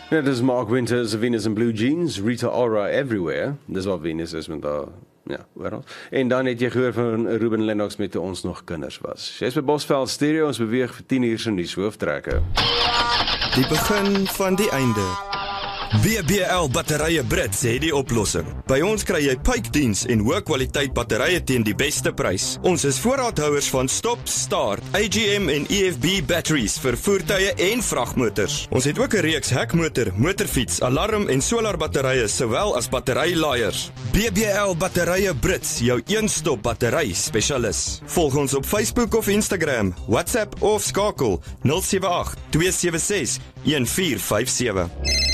Ja, dis Mark Winters, Venus in Blue Jeans, Rita Ora Everywhere. Dis wat Venus is met daar, ja, oral. En dan het jy gehoor van Ruben Lennox met Ons nog kinders was. Jy's by Bosveld Stereo, ons beweeg vir 10 uur se nuushooftrekke. Die begin van die einde. BBL Batterye Brits het die oplossing. By ons kry jy pypdiens en hoë kwaliteit batterye teen die beste prys. Ons is voorraadhouers van Stop, Start, AGM en EFB batteries vir voertuie en vragmotors. Ons het ook 'n reeks hekmotor, motorfiets, alarm en solar batterye sowel as batterylaaiers. BBL Batterye Brits, jou een-stop battery spesialis. Volg ons op Facebook of Instagram, WhatsApp of skakel 078 276 1457.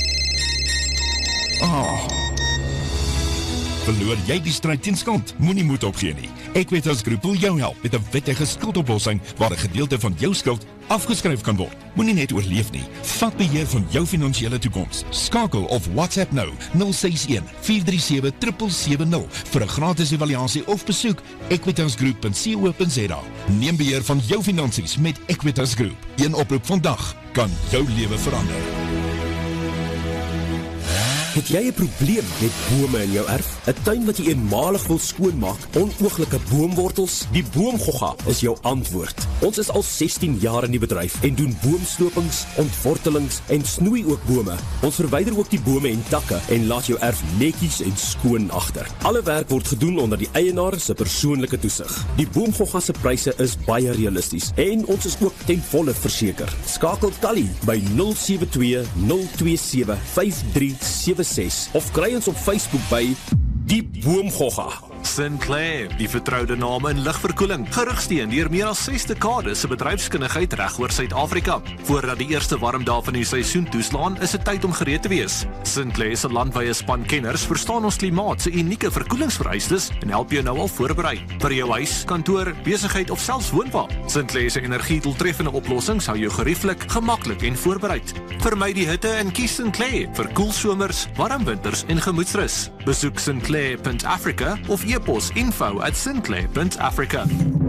Verloor jy die stryd teen skuld? Moenie moed opgee nie. Equitas Groep wil jou help met 'n wettige skuldoplossing waar 'n gedeelte van jou skuld afgeskryf kan word. Moenie net oorleef nie. Vat beheer van jou finansiële toekoms. Skakel of WhatsApp nou 061 437 770 vir 'n gratis evaluasie of besoek equitasgroep.co.za. Neem beheer van jou finansies met Equitas Groep. Een oproep vandag kan jou lewe verander. Het jy 'n probleem met bome in jou erf? 'n Tuin wat jy eenmalig wil skoonmaak, onooglike boomwortels? Die Boomgogga is jou antwoord. Ons is al 16 jaar in die bedryf en doen boomstopings, ontwortelings en snoei ook bome. Ons verwyder ook die bome en takke en laat jou erf netjies en skoon agter. Alle werk word gedoen onder die eienaar se persoonlike toesig. Die Boomgogga se pryse is baie realisties en ons is ook ten volle verseker. Skakel Tally by 072 027 5376 of kry ons op Facebook by Die Boomgogga. Sinclair, die vertroude naam in ligverkoeling, gerugsteen deur meer as 6 dekades se bedryfskundigheid regoor Suid-Afrika. Voordat die eerste warm dae van die seisoen toeslaan, is dit tyd om gereed te wees. Sinclair se landwyse span kenners verstaan ons klimaat se unieke verkoelingsvereistes en help jou nou al voorberei. Vir jou huis, kantoor, besigheid of selfs woonwa. Sinclair se energiedoeltreffende oplossings hou jou gerieflik, gemaklik en voorbereid. Vermy die hitte en kies Sinclair vir koel somers, warm winters en gemoedsrus. Besoek sinclair.africa of e-pos info@sinclair.africa.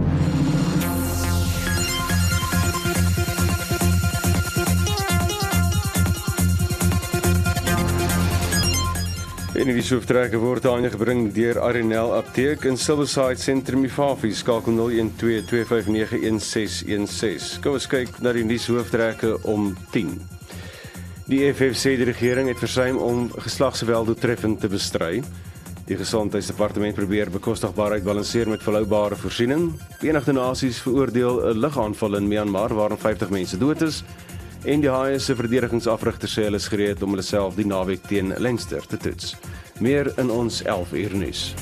En die soeftrekke word aangebring deur Arinel Apteek in Silverside Sentrum Ifafi, skakel 012 259 1616. Kom ons kyk na die nuushooftrekke om 10. Die FF sê die regering het versuim om geslagsgeweld doeltreffend te bestry. Die Gesondheidsdepartement probeer bekostigbaarheid balanseer met volhoubare voorsiening. Die Verenigde Nasies veroordeel 'n lugaanval in Myanmar waarin 50 mense dood is. En die Haie se verdedigingsafrigter sê hulle is gereed om hulle self die naweek teen Leinster te toets. Meer in ons 11 uur nuus.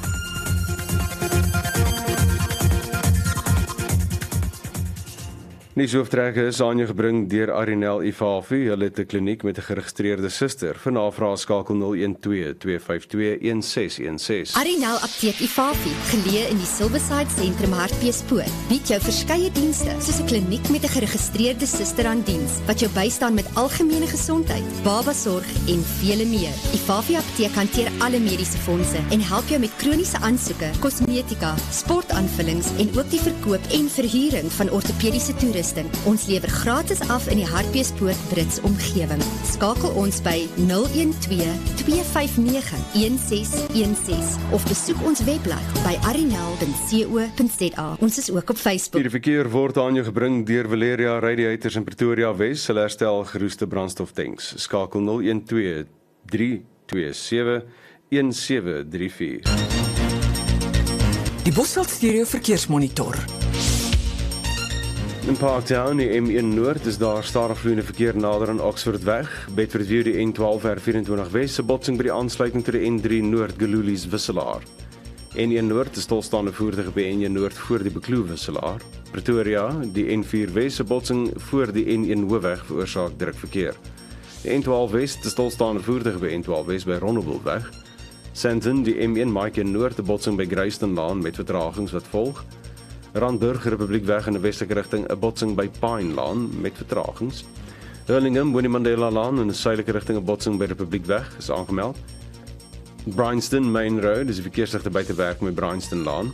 Die hooftrekke is aan jou gebring deur Arinel Ifafi. Hulle het 'n kliniek met 'n geregistreerde suster. Vir navrae skakel 012 252 1616. Arinel Apteek Ifafi, geleë in die Silverside Sentrum Hartbeespoort, bied jou verskeie dienste, soos 'n kliniek met 'n geregistreerde suster aan diens, wat jou bystaan met algemene gesondheid, babasorg en vele meer. Ifafi Apteek hanteer alle mediese fondse en help jou met kroniese aansoeke, kosmetika, sportaanvullings en ook die verkoop en verhuuring van ortopediese toerusting. Ons lewer gratis af in die Hartbeespoort Brits omgewing. Skakel ons by 012 259 1616 of besoek ons webblad by arinel.co.za. Ons is ook op Facebook. Die verkeer word aan jou gebring deur Valeria Radiators in Pretoria Wes. Hulle herstel geroeste brandstoftanks. Skakel 012 327 1734. Die Bosveld Stereo verkeersmonitor. In Parktown, die M1 Noord, is daar stadigvloeiende verkeer nader aan Oxfordweg. Bedford View, die N12 R24 Wes, 'n botsing by die aansluiting tot die N3 Noord Gelulies wisselaar. N1 Noord, 'n stilstaande voertuig by N1 Noord voor die Bekloof wisselaar. Pretoria, die N4 Wes, 'n botsing voor die N1 Hoofweg veroorsaak drukverkeer. Die N12 Wes, 'n stilstaande voertuig by N12 Wes by Rondebultweg. Sandton, die M1 Mike Noord, 'n botsing by Graystonlaan met vertragings wat volg. Randburg Republiekweg in die westelike rigting, 'n botsing by Pinelaan met vertragings. Hurlingham, Winnie Mandela Laan in die suidelike rigting, 'n botsing by Republiekweg is aangemeld. Bryanston Main Road is die verkeersligte buite werk met Bryanston Laan.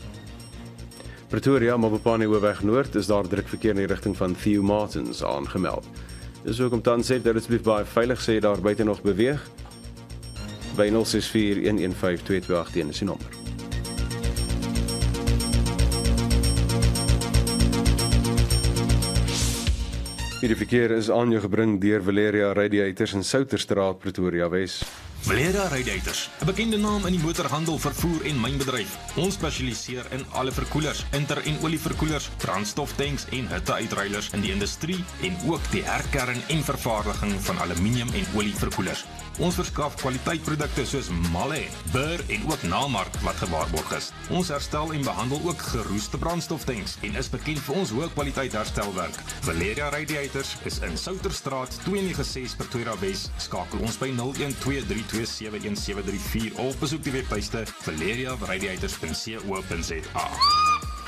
Pretoria, Mabopane Hoofweg Noord is daar druk verkeer in die rigting van Theo Martins aangemeld. Dis ook om te aansê dat asseblief baie veilig sê daar buite nog beweeg. By 064-115-2281 is die nommer. Die verkeer is aan jou gebring deur Valeria Radiators in Souterstraat, Pretoria Wes. Valeria Radiators, 'n bekende naam in die motorhandel, vervoer en mynbedryf. Ons spesialiseer in alle verkoelers, inter- en olieverkoelers, brandstoftanks en hitteuitruilers in die industrie en ook die herkern en vervaardiging van aluminium en olieverkoelers. Ons verskaf kwaliteitprodukte soos Malle, Burr en ook Namark wat gewaarborg is. Ons herstel en behandel ook geroeste brandstoftanks en is bekend vir ons hoë kwaliteit herstelwerk. Valeria Radiators is in Souterstraat 296 Pretoria Wes. Skakel ons by 0123271734 of besoek die webtuiste valeriaradiators.co.za.